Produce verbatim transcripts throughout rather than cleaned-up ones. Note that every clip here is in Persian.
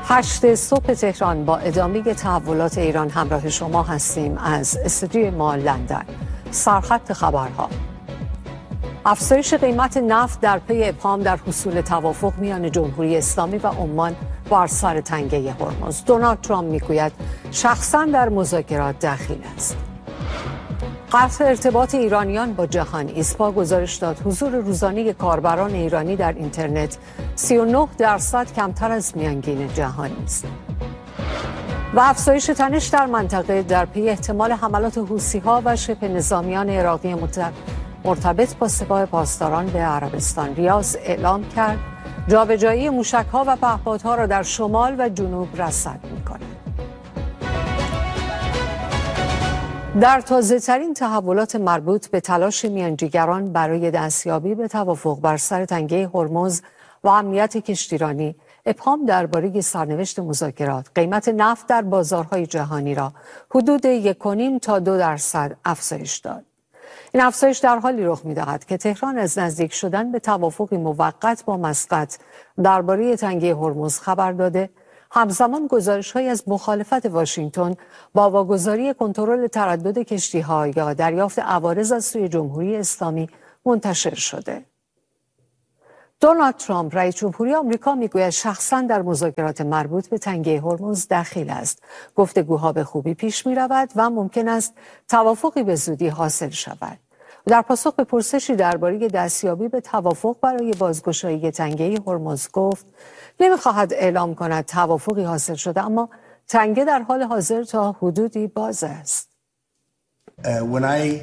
هشت صبح تهران با ادامه تحولات ایران همراه شما هستیم از استودیوی ما لندن. سرخط خبرها: افزایش قیمت نفت در پی ابهام در حصول توافق میان جمهوری اسلامی و عمان بر سر تنگه هرمز. دونالد ترامپ میگوید شخصا در مذاکرات دخیل است. قطع ارتباط ایرانیان با جهان. ایسپا گزارش داد حضور روزانه کاربران ایرانی در اینترنت سی و نه درصد کمتر از میانگین جهانی است. و افزایش تنش در منطقه در پی احتمال حملات حوثی‌ها و شبه نظامیان عراقی مرتبط با سپاه پاسداران به عربستان. ریاض اعلام کرد جابجایی موشک‌ها و پهپادها را در شمال و جنوب رصد می‌کند. در تازه‌ترین تحولات مربوط به تلاش میانجیگران برای دستیابی به توافق بر سر تنگه هرمز و امنیت کشتیرانی، ابهام درباره سرنوشت مذاکرات قیمت نفت در بازارهای جهانی را حدود یک و نیم تا دو درصد افزایش داد. این افزایش در حالی رخ می‌دهد که تهران از نزدیک شدن به توافقی موقت با مسقط درباره تنگه هرمز خبر داده، همزمان گزارش‌هایی از مخالفت واشنگتن با واگذاری کنترل تردد کشتی‌ها یا دریافت عوارض از سوی جمهوری اسلامی منتشر شده. دونالد ترامپ رئیس جمهوری آمریکا میگوید شخصا در مذاکرات مربوط به تنگه هرمز دخیل است. گفتگوها به خوبی پیش می‌رود و ممکن است توافقی به زودی حاصل شود. در پاسخ به پرسشی درباره دستیابی به توافق برای بازگشایی تنگه هرمز گفت نمی‌خواهد اعلام کند توافقی حاصل شده، اما تنگه در حال حاضر تا حدودی باز است. Uh, when I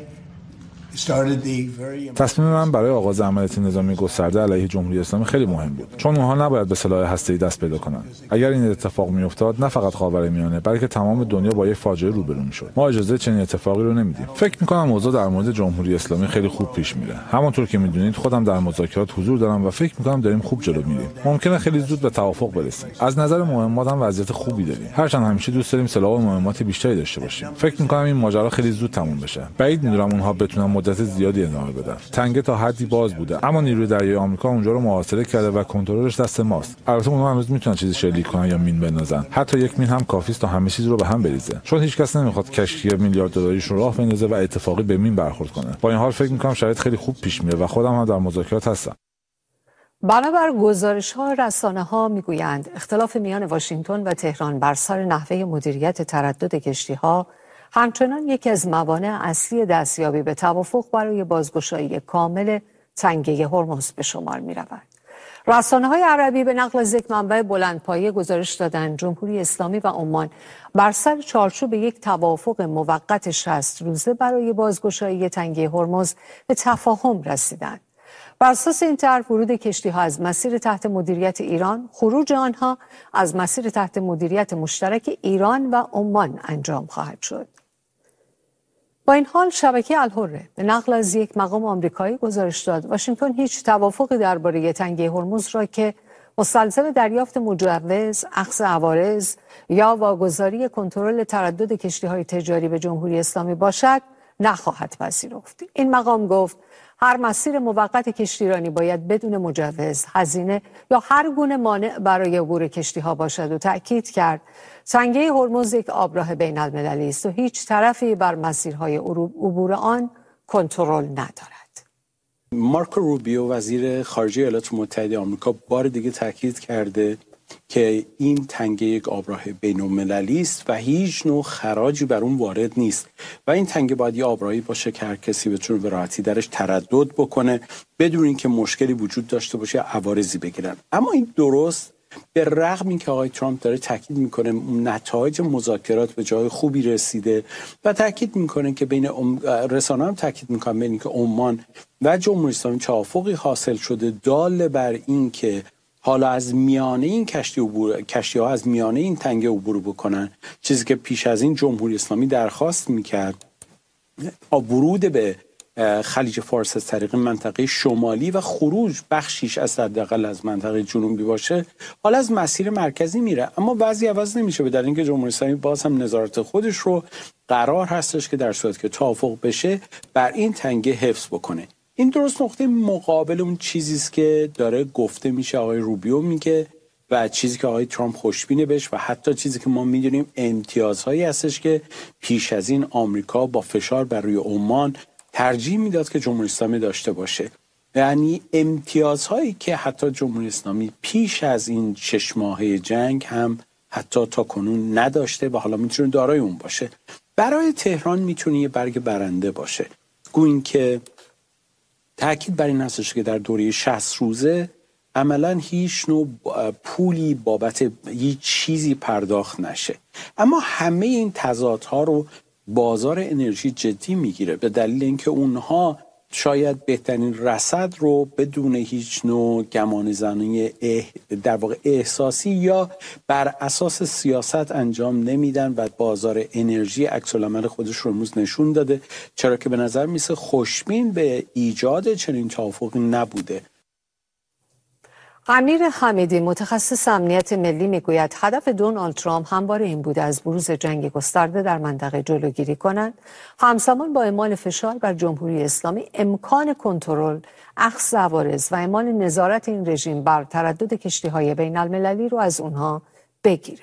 تصمیم من برای آغاز عملیات نظامی گسترده علیه جمهوری اسلامی خیلی مهم بود، چون اونها نباید به سلاح هسته‌ای دست پیدا کنند. اگر این اتفاق میافتاد نه فقط خاورمیانه بلکه تمام دنیا با یک فاجعه روبرو میشد. ما اجازه چنین اتفاقی رو نمیدیم. فکر میکنم اوضاع در مورد جمهوری اسلامی خیلی خوب پیش میره. همونطور که میدونید خودم در مذاکرات حضور دارم و فکر میکنم داریم خوب جلو میریم. ممکنه خیلی زود به توافق برسیم. از نظر مهمات هم وضعیت خوبی داریم. هرچند همیشه دوست داریم سلاح و مهمات بیشتری داشته باشیم. فکر میکنم این ماجرا خیلی زود تموم بشه. بعید میدونم اونها بتونن مدت زیادی ادامه بدن. تنگه تا حدی باز بوده، اما نیروی دریایی آمریکا اونجا رو محاصره کرده و کنترلش دست ماست. البته اونها هنوز میتونن چیزی شلیک کنن یا مین بندازن. حتی یک مین هم کافی است تا همه چیز رو به هم بریزه، چون هیچ کس نمیخواد کشتی میلیارد دلاریش رو راه بندازه و اتفاقی به مین برخورد کنه. با این حال فکر میکنم شرایط خیلی خوب پیش میره و خودم هم در مذاکرات هستم. بنابر گزارش‌ها رسانه‌ها میگویند اختلاف میان واشنگتن و تهران بر سر نحوه مدیریت تردد کشتی‌ها همچنان یکی از موانع اصلی دستیابی به توافق برای بازگشایی کامل تنگه هرمز به شمار می رود. رسانه‌های عربی به نقل از یک منبع بلندپایه گزارش دادند جمهوری اسلامی و عمان بر سر چارچوب یک توافق موقت شصت روزه برای بازگشایی تنگه هرمز به تفاهم رسیدند. بر اساس این طرح ورود کشتی‌ها از مسیر تحت مدیریت ایران، خروج آنها از مسیر تحت مدیریت مشترک ایران و عمان انجام خواهد شد. با این حال شبکه الحره به نقل از یک مقام آمریکایی گزارش داد واشنگتن هیچ توافقی درباره تنگه هرمز را که مستلزم دریافت مجوز، اخذ عوارض یا واگذاری کنترل تردد کشتی‌های تجاری به جمهوری اسلامی باشد نخواهد پذیرفت. این مقام گفت هر مسیر موقت کشتیرانی باید بدون مجوز، هزینه یا هر گونه مانع برای عبور کشتی‌ها باشد و تأکید کرد تنگه هرمز یک آبراه بین المللی است و هیچ طرفی بر مسیرهای عبور آن کنترل ندارد. مارکو روبیو وزیر خارجه ایالات متحده آمریکا بار دیگه تاکید کرده که این تنگه یک آبراه بین المللی است و هیچ نوع خراجی بر اون وارد نیست و این تنگه باید یه آبراهی باشه که هر کسی بتونه به راحتی درش تردد بکنه بدون اینکه مشکلی وجود داشته باشه عوارضی بگیرن. اما این درست به رغم اینکه آقای ترامپ داره تاکید میکنه نتایج مذاکرات به جای خوبی رسیده و تاکید میکنه که بین رسانه هم تاکید میکنه بین که عمان و جمهوری اسلامی توافقی حاصل شده دال بر این که حالا از میانه این کشتی عبور کشتی ها از میانه این تنگه عبور بکنن، چیزی که پیش از این جمهوری اسلامی درخواست میکرد ورود به خلیج فارس از طریق منطقه شمالی و خروج بخشیش از حداقل از منطقه جنوبی باشه، حالا از مسیر مرکزی میره. اما وضعی عوض نمیشه به دلیل اینکه جمهوری اسلامی باز هم نظارت خودش رو قرار هستش که در صورتی که توافق بشه بر این تنگه حفظ بکنه. این درست نقطه مقابل اون چیزی است که داره گفته میشه. آقای روبیو میگه و چیزی که آقای ترامپ خوشبینه بهش و حتی چیزی که ما میدونیم امتیازهایی هستش که پیش از این آمریکا با فشار بر روی عمان ترجیح میداد که جمهوری اسلامی داشته باشه. یعنی امتیازهایی که حتی جمهوری اسلامی پیش از این شش ماهه جنگ هم حتی تا کنون نداشته و حالا میتونه دارای اون باشه. برای تهران میتونه یه برگ برنده باشه. گویین که تأکید بر این هستش که در دوره شصت روزه عملاً هیچ نوع پولی بابت هیچ چیزی پرداخت نشه. اما همه این تضادها رو بازار انرژی جدی میگیره به دلیل اینکه اونها شاید بهترین رصد رو بدون هیچ نوع گمان زنی در واقع احساسی یا بر اساس سیاست انجام نمیدن و بازار انرژی عکس العمل خودش رو امروز نشون داده، چرا که به نظر میسه خوشبین به ایجاد چنین توافقی نبوده. امیر حمیدی متخصص امنیت ملی میگوید هدف دونالد ترامپ همواره این بوده از بروز جنگ گسترده در منطقه جلوگیری کنند، همزمان با اعمال فشار بر جمهوری اسلامی امکان کنترل، اخذ عوارض و اعمال نظارت این رژیم بر تردد کشتی‌های بین المللی رو از اونها بگیره.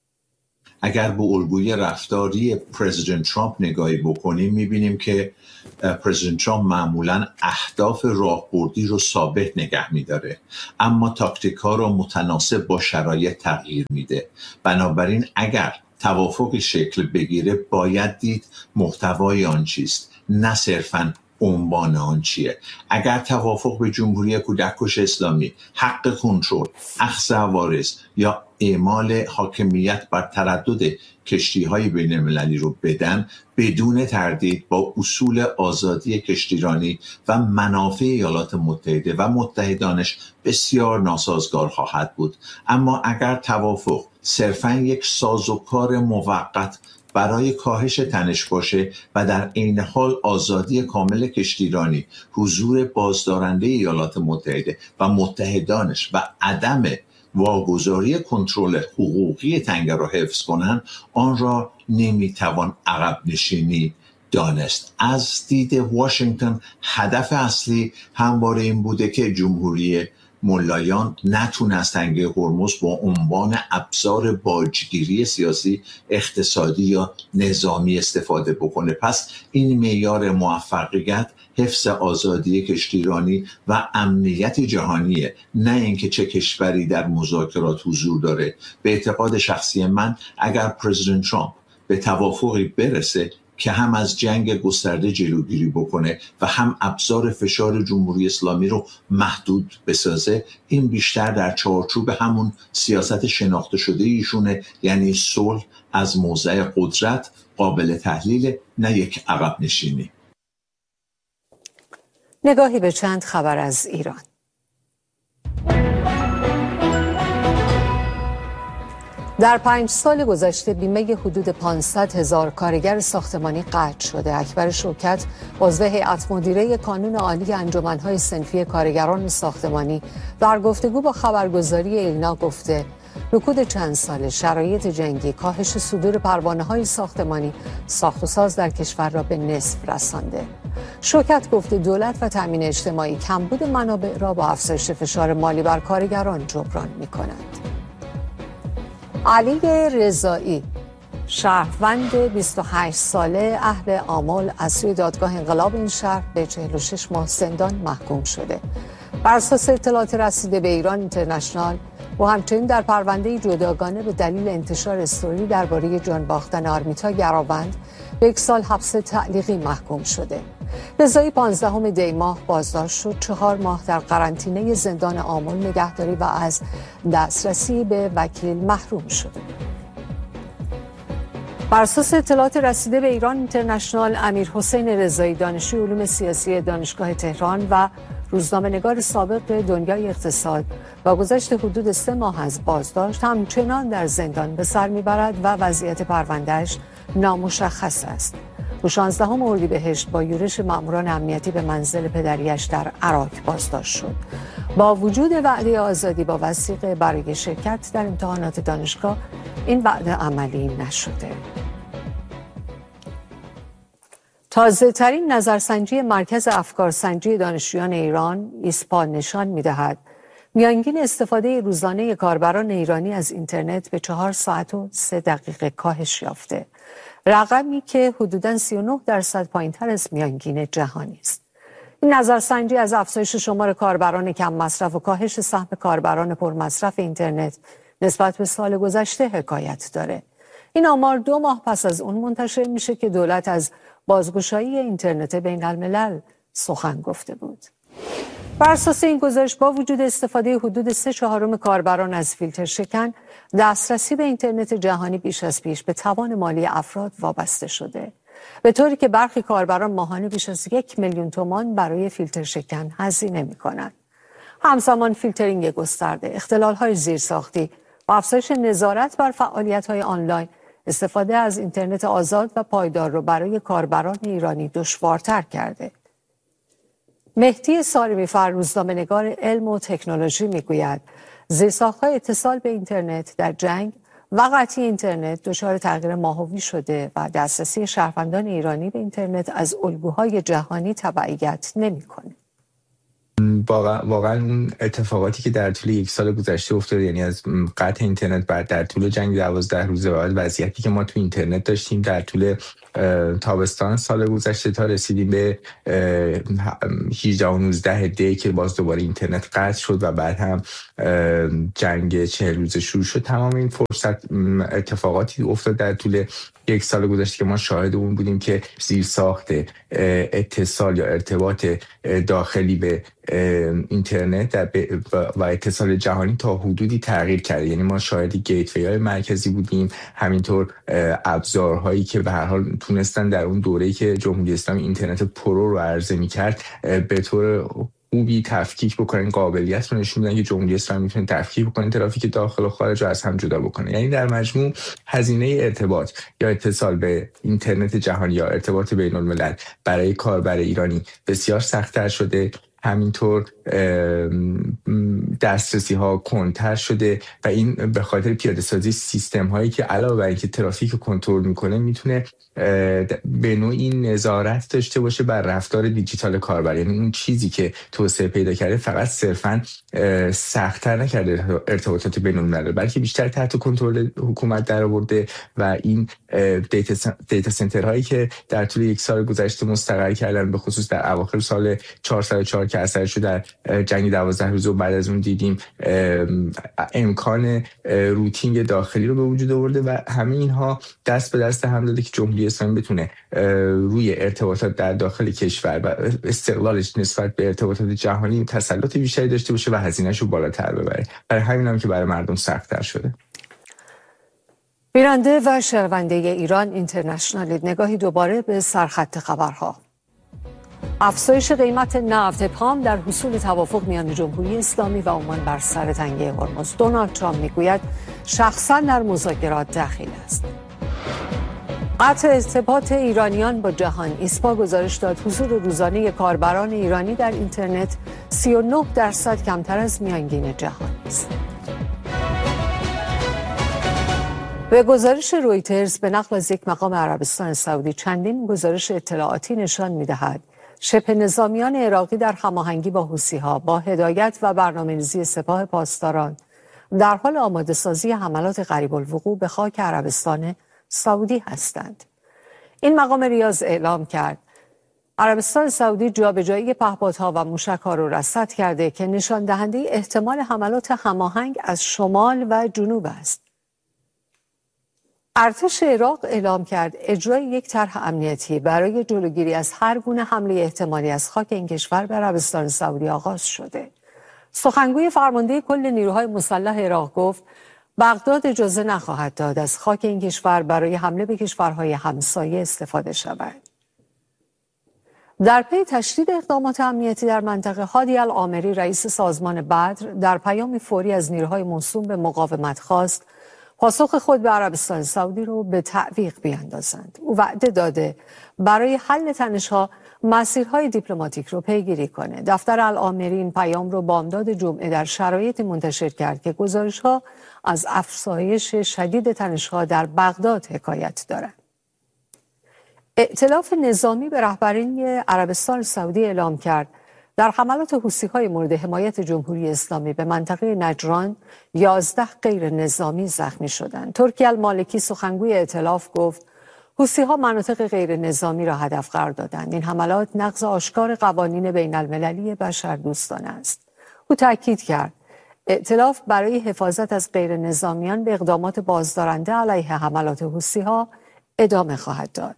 اگر به الگوی رفتاری پرزیدنت ترامپ نگاهی بکنیم میبینیم که پرزیدنت ترامپ معمولاً اهداف راهبردی رو ثابت نگه میداره اما تاکتیک ها رو متناسب با شرایط تغییر میده. بنابراین اگر توافقی شکل بگیره باید دید محتوای آن چیست، نه صرفاً عنوان آن چیه. اگر توافق به جمهوری کودککش اسلامی حق کنترل، اخذ عوارض یا اعمال حاکمیت بر تردد کشتی‌های بین‌المللی رو بدن، بدون تردید با اصول آزادی کشتیرانی و منافع ایالات متحده و متحدانش بسیار ناسازگار خواهد بود. اما اگر توافق صرفاً یک سازوکار موقت برای کاهش تنش باشه و در عین حال آزادی کامل کشتیرانی، حضور بازدارنده ایالات متحده و متحدانش و عدم واگذاری کنترل حقوقی تنگه را حفظ کنند، آن را نمیتوان عقب نشینی دانست. از دید واشنگتن هدف اصلی همواره این بوده که جمهوری ملایان نتونه از تنگه هرمز با عنوان ابزار باجگیری سیاسی، اقتصادی یا نظامی استفاده بکنه. پس این معیار موفقیت حفظ آزادی کشتیرانی و امنیت جهانیه، نه اینکه چه کشوری در مذاکرات حضور داره. به اعتقاد شخصی من اگر پرزیدنت ترامپ به توافقی برسه که هم از جنگ گسترده جلوگیری بکنه و هم ابزار فشار جمهوری اسلامی رو محدود بسازه، این بیشتر در چارچوب همون سیاست شناخته شده ایشونه، یعنی صلح از موضع قدرت، قابل تحلیل، نه یک عقب نشینی. نگاهی به چند خبر از ایران. در پنج سال گذشته بیمه حدود پانصد هزار کارگر ساختمانی قطع شده. اکبر شوکت عضو هیئت مدیره کانون عالی انجمن‌های صنفی کارگران ساختمانی در گفتگو با خبرگزاری ایلنا گفته رکود چند ساله، شرایط جنگی، کاهش صدور پروانه‌های ساختمانی، ساخت و ساز در کشور را به نصف رسانده. شوکت گفته دولت و تامین اجتماعی کمبود منابع را با افزایش فشار مالی بر کارگران جبران می‌کنند. علی رضایی شهروند بیست و هشت ساله اهل آمل از سوی دادگاه انقلاب این شهر به چهل و شش ماه زندان محکوم شده. بر اساس اطلاعات رسیده به ایران اینترنشنال و همچنین در پرونده جداگانه به دلیل انتشار استوری درباره جان باختن آرمیتا گراوند به یک سال حبس تعلیقی محکوم شده. رضایی پانزدهم دی ماه بازداشت شد، چهار ماه در قرنطینه زندان آمل نگهداری و از دسترسی به وکیل محروم شده. بر اساس اطلاعات رسیده به ایران اینترنشنال، امیر حسین رضایی دانشجوی علوم سیاسی دانشگاه تهران و روزنامه‌نگار سابق دنیای اقتصاد با گذشت حدود سه ماه از بازداشت همچنان در زندان به سر میبرد و وضعیت پروندهش نامشخص است. او شانزدهم اردیبهشت با یورش ماموران امنیتی به منزل پدریش در عراق بازداشت شد. با وجود وعده آزادی با وثیقه برای شرکت در امتحانات دانشگاه، این وعده عملی نشده. تازه ترین نظرسنجی مرکز افکارسنجی دانشجویان ایران ایسپا نشان می‌دهد میانگین استفاده روزانه کاربران ایرانی از اینترنت به چهار ساعت و سه دقیقه کاهش یافته. رقمی که حدوداً سی و نه درصد پایین‌تر از میانگین جهانی است. این نظرسنجی از افزایش شمار کاربران کم مصرف و کاهش سهم کاربران پرمصرف اینترنت نسبت به سال گذشته حکایت داره. این آمار دو ماه پس از اون منتشر میشه که دولت از بازگشایی اینترنت بین الملل سخن گفته بود. بر اساس این گزارش با وجود استفاده حدود سه چهارم کاربران از فیلتر شکن، دسترسی به اینترنت جهانی بیش از پیش به توان مالی افراد وابسته شده، به طوری که برخی کاربران ماهانه بیش از یک میلیون تومان برای فیلتر شکن هزینه می‌کنند. همزمان فیلترینگ گسترده، اختلال‌های زیرساختی و افزایش نظارت بر فعالیت‌های آنلاین استفاده از اینترنت آزاد و پایدار را برای کاربران ایرانی دشوارتر کرده. مهدی سالمی فر، روزنامه‌نگار علم و تکنولوژی، میگوید زیرساخت‌های اتصال به اینترنت در جنگ و قطعی اینترنت دچار تغییر ماهوی شده و دسترسی شهروندان ایرانی به اینترنت از الگوهای جهانی تبعیت نمی‌کنه. واقعا واقعا اون اتفاقاتی که در طول یک سال گذشته افتاده، یعنی از قطع اینترنت بعد در طول جنگ دوازده روزه بعد وضعیتی که ما تو اینترنت داشتیم در طول تابستان سال گذشته تا رسیدیم به هجده و نوزده دی که باز دوباره اینترنت قطع شد و بعد هم جنگ چهل روزه شروع شد. تمام این فرصت اتفاقاتی افتاد در طول یک سال گذشته که ما شاهد اون بودیم که زیرساخت اتصال یا ارتباط داخلی به اینترنت و اتصال جهانی تا حدودی تغییر کرده. یعنی ما شاهد گیتوی های مرکزی بودیم، همینطور ابزارهایی که به هر حال تونستن در اون دوره‌ای که جمهوری اسلامی اینترنت پرو رو عرضه می‌کرد به طور خوبی تفکیک بکنن، قابلیت رو نشون میدن که جمهوری اسلامی میتونه تفکیک بکنه ترافیک داخل و خارج رو از هم جدا بکنه. یعنی در مجموع هزینه ارتباط یا اتصال به اینترنت جهانی یا ارتباط بین الملل برای کاربر ایرانی بسیار سخت‌تر شده. همینطور دسترسی ها کندتر شده و این به خاطر پیاده سازی سیستم هایی که علاوه بر اینکه ترافیک رو کنترل میکنه میتونه به نوعی نظارت داشته باشه بر رفتار دیجیتال کاربر. یعنی اون چیزی که توسعه پیدا کرده فقط صرفاً سخت‌تر نکرده ارتباطات بین الملل، بلکه بیشتر تحت کنترل حکومت در آورده و این دیتا سنتر هایی که در طول یک سال گذشته مستقر کردن، به خصوص در اواخر سال چهارصد و چهار که اثرشو در جنگ دوازده روزه و بعد از اون دیدیم، امکان روتینگ داخلی رو به وجود آورده و همه اینها دست به دست هم داده که جمهوری اسلامی بتونه روی ارتباطات در داخل کشور و استقلالش نسبت به ارتباطات جهانی تسلط بیشتری داشته باشه و هزینه‌اش رو بالاتر ببره. برای همین هم که برای مردم سخت‌تر شده. بیننده و شنونده ایران اینترنشنال، نگاهی دوباره به سرخط خبرها. افزایش قیمت نفت ابهام در حصول توافق میان جمهوری اسلامی و عمان بر سر تنگه هرمز. دونالد ترامپ میگوید شخصا در مذاکرات دخیل است. قطع ارتباط ایرانیان با جهان. ایسپا گزارش داد حضور روزانه کاربران ایرانی در اینترنت سی و نه درصد کمتر از میانگین جهانی است. به گزارش رویترز به نقل از یک مقام عربستان سعودی، چندین گزارش اطلاعاتی نشان می‌دهد شبه نظامیان عراقی در هماهنگی با حوثی‌ها با هدایت و برنامه‌ریزی سپاه پاسداران در حال آماده سازی حملات قریب الوقوع به خاک عربستان سعودی هستند. این مقام ریاض اعلام کرد عربستان سعودی جابجایی پهپادها و موشک‌ها را رصد کرده که نشان دهنده احتمال حملات هماهنگ از شمال و جنوب است. ارتش عراق اعلام کرد اجرای یک طرح امنیتی برای جلوگیری از هر گونه حمله احتمالی از خاک این کشور به عربستان سعودی آغاز شده. سخنگوی فرمانده کل نیروهای مسلح عراق گفت بغداد اجازه نخواهد داد از خاک این کشور برای حمله به کشورهای همسایه استفاده شود. در پی تشدید اقدامات امنیتی در منطقه، هادی العامری رئیس سازمان بدر در پیامی فوری از نیروهای موسوم به مقاومت خواست پاسخ خود به عربستان سعودی رو به تعویق بیاندازند. او وعده داده برای حل تنش‌ها مسیرهای دیپلماتیک رو پیگیری کنه. دفتر العامری این پیام رو بامداد جمعه در شرایطی منتشر کرد که گزارش‌ها از افزایش شدید تنش‌ها در بغداد حکایت دارند. ائتلاف نظامی به رهبری عربستان سعودی اعلام کرد در حملات حوثی‌های مورد حمایت جمهوری اسلامی به منطقه نجران یازده غیر نظامی زخمی شدند. ترکی المالکی سخنگوی ائتلاف گفت حوثی‌ها مناطق غیر نظامی را هدف قرار دادند. این حملات نقض آشکار قوانین بین المللی بشردوستانه است. او تاکید کرد ائتلاف برای حفاظت از غیر نظامیان به اقدامات بازدارنده علیه حملات حوثی‌ها ادامه خواهد داد.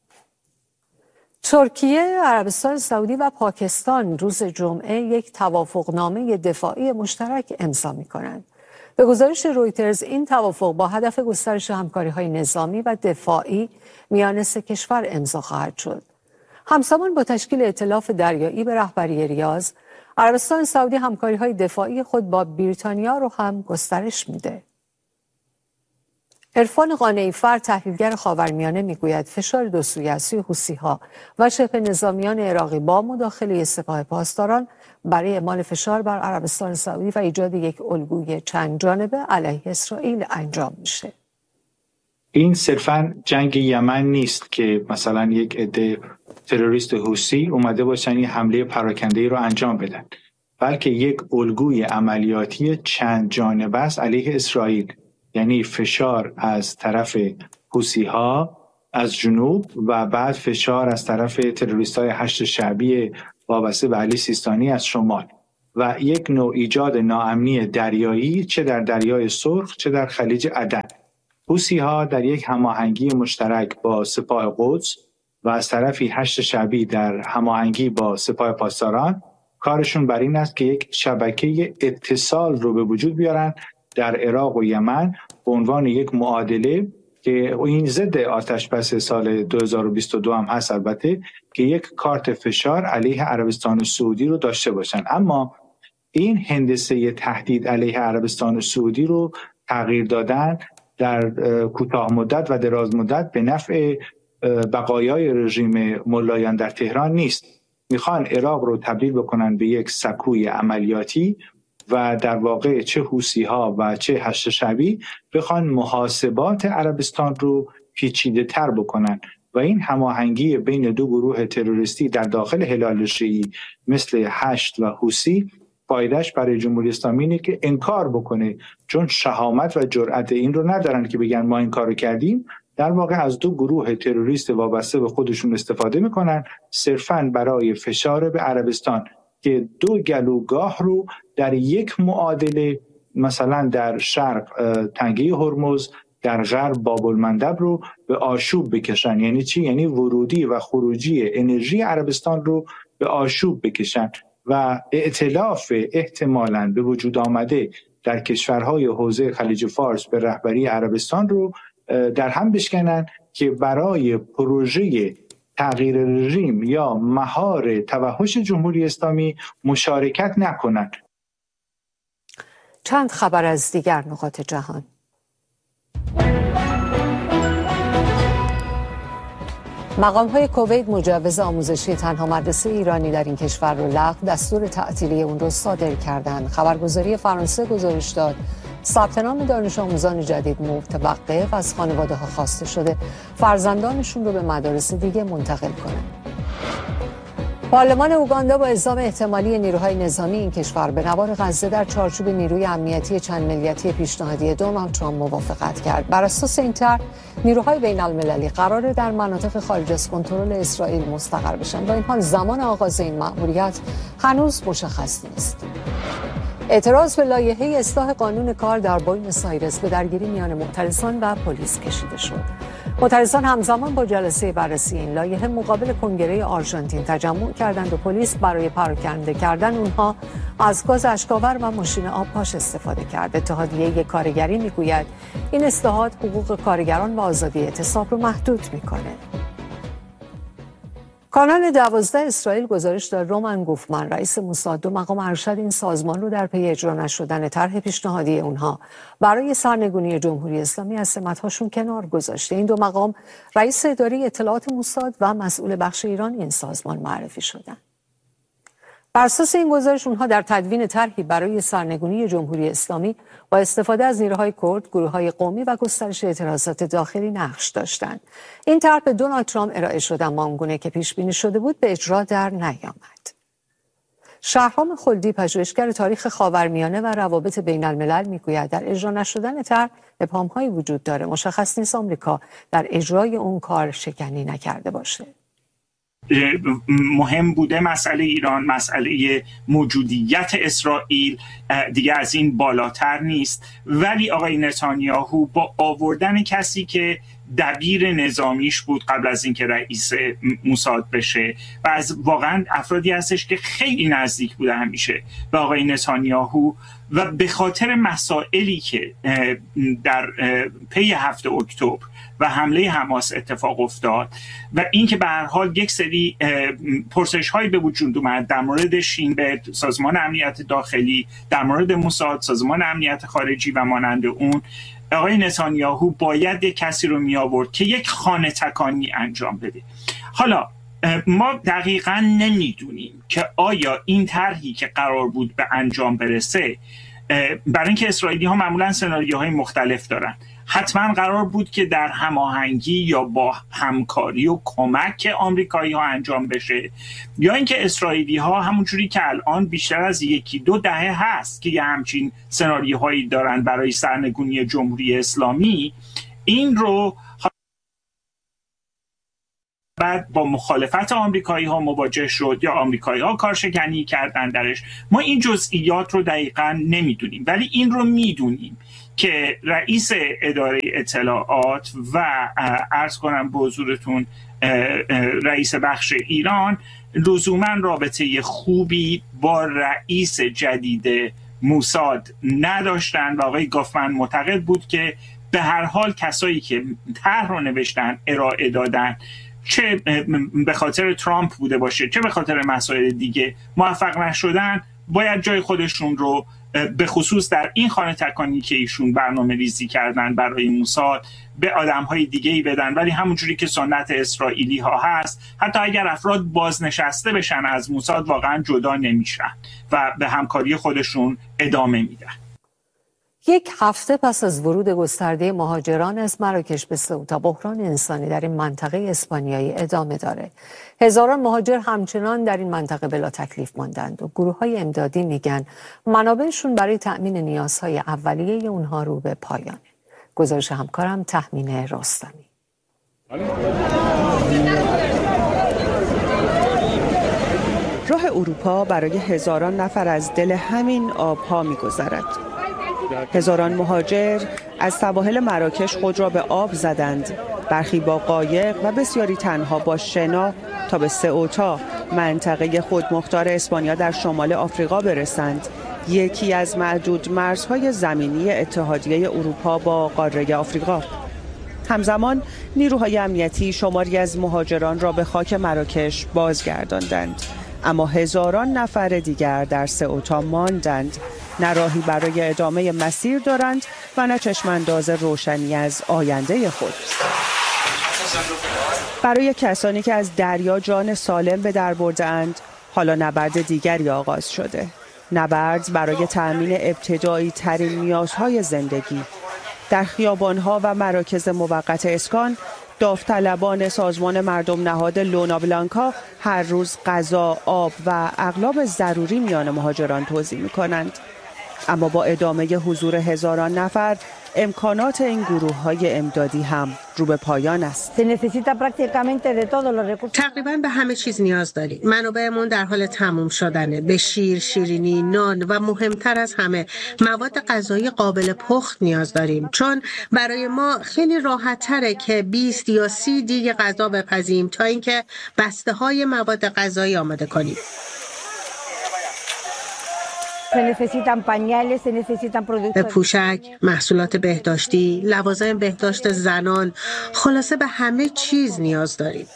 ترکیه، عربستان سعودی و پاکستان روز جمعه یک توافقنامه دفاعی مشترک امضا می‌کنند. به گزارش رویترز این توافق با هدف گسترش همکاری‌های نظامی و دفاعی میان سه کشور امضا خواهد شد. همزمان با تشکیل ائتلاف دریایی به رهبری ریاض، عربستان سعودی همکاری‌های دفاعی خود با بریتانیا رو هم گسترش میده. عرفان قانعی‌فر تحلیلگر خاورمیانه میگوید فشار دو سویه از سوی حوثی‌ها و شبه نظامیان عراقی با مداخله سپاه پاسداران برای اعمال فشار بر عربستان سعودی و ایجاد یک الگوی چند جانبه علیه اسرائیل انجام میشه. این صرفاً جنگ یمن نیست که مثلا یک عده تروریست حوثی اومده باشن یه حمله پراکنده‌ای رو انجام بدن، بلکه یک الگوی عملیاتی چند جانبه است علیه اسرائیل، یعنی فشار از طرف حوثی‌ها از جنوب و بعد فشار از طرف تروریست‌های هشت شعبی وابسته به علی سیستانی از شمال و یک نوع ایجاد ناامنی دریایی، چه در دریای سرخ چه در خلیج عدن. حوثی‌ها در یک هماهنگی مشترک با سپاه قدس و از طرفی هشت شعبی در هماهنگی با سپاه پاسداران کارشون بر این است که یک شبکه اتصال رو به وجود بیارن در عراق و یمن به عنوان یک معادله که این ضد آتش بس سال دو هزار و بیست و دو هم هست، البته که یک کارت فشار علیه عربستان سعودی رو داشته باشن. اما این هندسه تهدید علیه عربستان سعودی رو تغییر دادن در کوتاه مدت و دراز مدت به نفع بقایای رژیم ملایان در تهران نیست. میخوان عراق رو تبدیل بکنن به یک سکوی عملیاتی و در واقع چه حوثی‌ها و چه هشت شعبی بخوان محاسبات عربستان رو پیچیده تر بکنن و این هماهنگی بین دو گروه تروریستی در داخل هلال شیعی مثل هشت و حوثی فایدهش برای جمهوری اسلامی اینه که انکار بکنه، چون شهامت و جرأت این رو ندارن که بگن ما این کارو کردیم. در واقع از دو گروه تروریست وابسته به خودشون استفاده میکنن صرفاً برای فشار به عربستان که دو گلوگاه رو در یک معادله، مثلا در شرق تنگه هرمز، در غرب باب المندب رو به آشوب بکشن. یعنی چی؟ یعنی ورودی و خروجی انرژی عربستان رو به آشوب بکشن و ائتلاف احتمالاً به وجود آمده در کشورهای حوزه خلیج فارس به رهبری عربستان رو در هم بشکنن که برای پروژه تغییر رژیم یا مهار توحش جمهوری اسلامی مشارکت نکنند. چند خبر از دیگر نقاط جهان. مقام‌های کویت مجوز آموزشی تنها مدرسه ایرانی در این کشور را لغو، دستور تعطیلی اون را صادر کردند. خبرگزاری فرانسه گزارش داد ثبت نام دانش آموزان جدید متوقف، از خانواده‌ها خواسته شده فرزندانشون رو به مدارس دیگه منتقل کنند. پارلمان اوگاندا با اعزام احتمالی نیروهای نظامی این کشور به نوار غزه در چارچوب نیروی امنیتی چند ملیتی پیشنهادی دونالد ترامپ موافقت کرد. بر اساس این طرح نیروهای بین المللی قراره در مناطق خارج از کنترل اسرائیل مستقر بشن. با این حال زمان آغاز این مأموریت هنوز مشخص نیست. اعتراض به لایحه اصلاح قانون کار در بوینس آیرس به درگیری میان معترضان و پلیس کشیده شد. معترضان همزمان با جلسه بررسی این لایحه مقابل کنگره آرژانتین تجمع کردند و پلیس برای پراکنده کردن اونها از گاز اشک‌آور و ماشین آب پاش استفاده کرد. اتحادیه کارگری میگوید این اصلاحات حقوق کارگران و آزادی اعتصاب رو محدود میکنه. کانال دوازده اسرائیل گزارش داد رومن گوفمن رئیس موساد دو مقام ارشد این سازمان رو در پی اجرا نشدن طرح پیشنهادی اونها برای سرنگونی جمهوری اسلامی از سمت‌هاشون کنار گذاشته. این دو مقام رئیس اداره اطلاعات موساد و مسئول بخش ایران این سازمان معرفی شدند. بر اساس این گزارش اونها در تدوین طرحی برای سرنگونی جمهوری اسلامی با استفاده از نیروهای کرد، گروه‌های قومی و گسترش اعتراضات داخلی نقش داشتند. این طرح به دونالد ترامپ ارائه شد اما آنگونه که پیش بینی شده بود به اجرا در نیامد. شهرام خلدی پژوهشگر تاریخ خاورمیانه و روابط بین الملل میگوید در اجرا نشدن طرح ابهام‌هایی وجود داره. مشخص نیست آمریکا در اجرای اون کار شکنی نکرده باشه. مهم بوده مسئله ایران، مسئله موجودیت اسرائیل دیگه از این بالاتر نیست، ولی آقای نتانیاهو با آوردن کسی که دبیر نظامیش بود قبل از اینکه رئیس موساد بشه و از واقعا افرادی هستش که خیلی نزدیک بوده همیشه به آقای نتانیاهو و به خاطر مسائلی که در پی هفت اکتبر و حمله حماس اتفاق افتاد و اینکه به هر حال یک سری پرسش هایی به وجود اومد در مورد شین بت، سازمان امنیت داخلی، در مورد موساد، سازمان امنیت خارجی و مانند اون، آقای نتانیاهو باید یک کسی رو می آورد که یک خانه تکانی انجام بده. حالا ما دقیقاً نمیدونیم که آیا این طرحی که قرار بود به انجام برسه، برای اینکه اسرائیلی ها معمولاً سناریوهای مختلف دارن، حتما قرار بود که در هماهنگی یا با همکاری و کمک آمریکایی ها انجام بشه، یا اینکه اسرائیلی ها همونجوری که الان بیشتر از یکی دو دهه هست که یه همچین سناریوهایی دارن برای سرنگونی جمهوری اسلامی، این رو بعد با مخالفت آمریکایی ها مواجه شد یا آمریکایی ها کارشکنی کردن درش. ما این جزئیات رو دقیقاً نمیدونیم، ولی این رو میدونیم که رئیس اداره اطلاعات و عرض کنم به حضورتون رئیس بخش ایران لزوما رابطه خوبی با رئیس جدید موساد نداشتن و آقای گافمن معتقد بود که به هر حال کسایی که طرح رو نوشتن، ارائه دادن، چه به خاطر ترامپ بوده باشه چه به خاطر مسائل دیگه، موفق نشدن، باید جای خودشون رو به خصوص در این خانه تکانی که ایشون برنامه ریزی کردن برای موساد به آدم‌های دیگه‌ای بدن. ولی همونجوری که سنت اسرائیلی ها هست، حتی اگر افراد بازنشسته بشن از موساد واقعا جدا نمیشن و به همکاری خودشون ادامه میدن. یک هفته پس از ورود گسترده مهاجران از مراکش به سئوتا، بحران انسانی در این منطقه اسپانیایی ادامه داره. هزاران مهاجر همچنان در این منطقه بلا تکلیف ماندند و گروه‌های امدادی میگن منابعشون برای تأمین نیازهای اولیه اونها رو به پایانه. گزارش همکارم تهمین رستمی. راه اروپا برای هزاران نفر از دل همین آبها می‌گذرد. هزاران مهاجر از سواحل مراکش خود را به آب زدند، برخی با قایق و بسیاری تنها با شنا تا به سئوتا، منطقه خودمختار اسپانیا در شمال آفریقا برسند، یکی از معدود مرزهای زمینی اتحادیه اروپا با قاره آفریقا. همزمان نیروهای امنیتی شماری از مهاجران را به خاک مراکش بازگرداندند، اما هزاران نفر دیگر در سئوتا ماندند، نه راهی برای ادامه مسیر دارند و نه چشمانداز روشنی از آینده خود. برای کسانی که از دریا جان سالم به در برده‌اند، حالا نبرد دیگری آغاز شده. نبرد برای تأمین ابتدایی ترین نیازهای زندگی. در خیابان‌ها و مراکز موقت اسکان، داوطلبان سازمان مردم نهاد لونا بلانکا هر روز غذا، آب و اغلاب ضروری میان مهاجران توزیع می‌کنند. اما با ادامه حضور هزاران نفر، امکانات این گروه‌های امدادی هم رو به پایان است. تقریباً به همه چیز نیاز داریم. منابعمون در حال تموم شدنه. به شیر، شیرینی، نان و مهمتر از همه مواد غذایی قابل پخت نیاز داریم، چون برای ما خیلی راحت‌تره که بیست یا سی دیگ غذا بپزیم تا اینکه بسته‌های مواد غذایی آماده کنیم. پوشک، محصولات بهداشتی، لوازم بهداشت زنان، خلاصه به همه چیز نیاز داریم.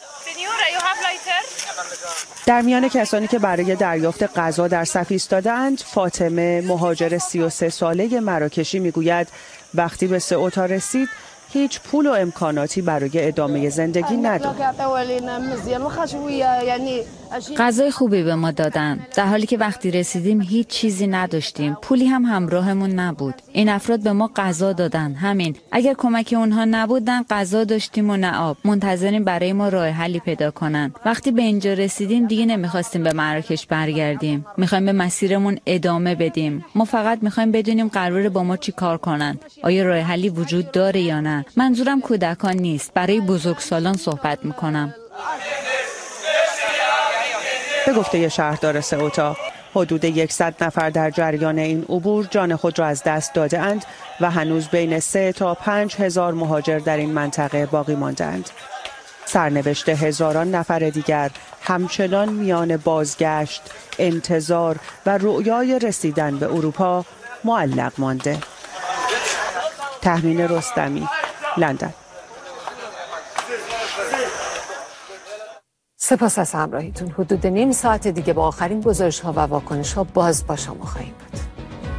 در میان کسانی که برای دریافت غذا در صف ایستاده‌اند، فاطمه، مهاجر سی و سه ساله مراکشی میگوید وقتی به سئوتا رسید هیچ پول و امکاناتی برای ادامه زندگی نداشت. غذای خوبی به ما دادن، در حالی که وقتی رسیدیم هیچ چیزی نداشتیم، پولی هم همراهمون نبود. این افراد به ما غذا دادن، همین. اگر کمک اونها نبودن غذا داشتیم و نه آب. منتظریم برای ما راه حلی پیدا کنن. وقتی به اینجا رسیدیم دیگه نمیخواستیم به مراکش برگردیم. میخوایم به مسیرمون ادامه بدیم. ما فقط میخوایم بدونیم قراره با ما چی کار کنن. آیا راه حلی وجود داره یا نه؟ منظورم کودکان نیست، برای بزرگسالان صحبت میکنم. به گفته شهردار سئوتا، حدود صد نفر در جریان این عبور جان خود را از دست داده اند و هنوز بین سه تا پنج هزار مهاجر در این منطقه باقی ماندند. سرنوشت هزاران نفر دیگر همچنان میان بازگشت، انتظار و رؤیای رسیدن به اروپا معلق مانده. تهمین رستمی، لندن. سپاس از همراهیتون. حدود نیم ساعت دیگه با آخرین گزارش ها و واکنش ها باز با شما خواهیم بود.